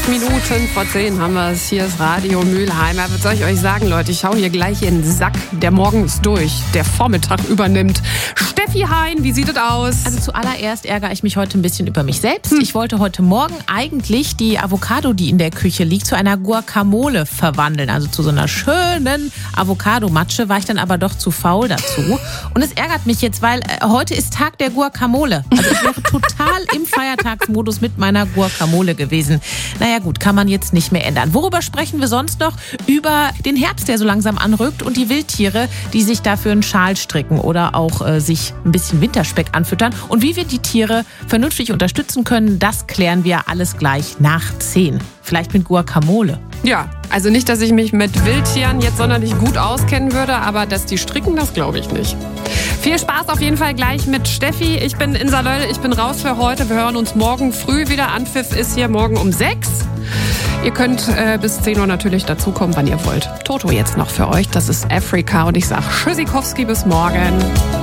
Minuten vor 10 haben wir es. Hier ist Radio Mülheim. Was soll ich euch sagen, Leute? Ich hau hier gleich in den Sack. Der Morgen ist durch. Der Vormittag übernimmt. Steffi Hein, wie sieht es aus? Also zuallererst ärgere ich mich heute ein bisschen über mich selbst. Ich wollte heute Morgen eigentlich die Avocado, die in der Küche liegt, zu einer Guacamole verwandeln. Also zu so einer schönen Avocado-Matsche. War ich dann aber doch zu faul dazu. Und es ärgert mich jetzt, weil heute ist Tag der Guacamole. Also ich wäre total im Feiertagsmodus mit meiner Guacamole gewesen. Naja gut, kann man jetzt nicht mehr ändern. Worüber sprechen wir sonst noch? Über den Herbst, der so langsam anrückt und die Wildtiere, die sich dafür einen Schal stricken oder auch sich ein bisschen Winterspeck anfüttern. Und wie wir die Tiere vernünftig unterstützen können, das klären wir alles gleich nach 10. Vielleicht mit Guacamole. Ja, also nicht, dass ich mich mit Wildtieren jetzt sonderlich gut auskennen würde, aber dass die stricken, das glaube ich nicht. Viel Spaß auf jeden Fall gleich mit Steffi. Ich bin Insa Löll, ich bin raus für heute. Wir hören uns morgen früh wieder. Anpfiff ist hier morgen um 6. Ihr könnt bis 10 Uhr natürlich dazukommen, wann ihr wollt. Toto jetzt noch für euch, das ist Afrika und ich sage Tschüssikowski, bis morgen.